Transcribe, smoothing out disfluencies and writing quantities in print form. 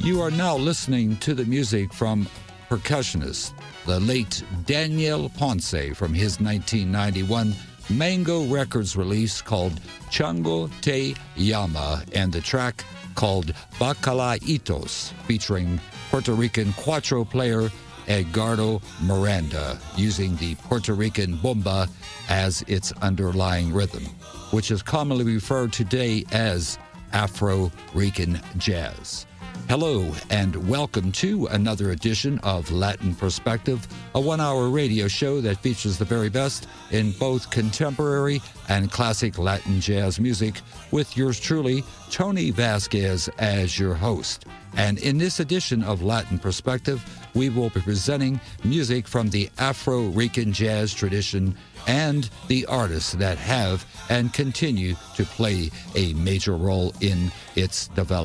You are now listening to the music from percussionist, the late Daniel Ponce, from his 1991 Mango Records release called Chango Te Llama, and the track called Bacalaitos, featuring Puerto Rican cuatro player Edgardo Miranda, using the Puerto Rican bomba as its underlying rhythm, which is commonly referred today as Afro-Rican jazz. Hello, and welcome to another edition of Latin Perspective, a one-hour radio show that features the very best in both contemporary and classic Latin jazz music, with yours truly, Tony Vasquez, as your host. And in this edition of Latin Perspective, we will be presenting music from the Afro-Rican jazz tradition and the artists that have and continue to play a major role in its development.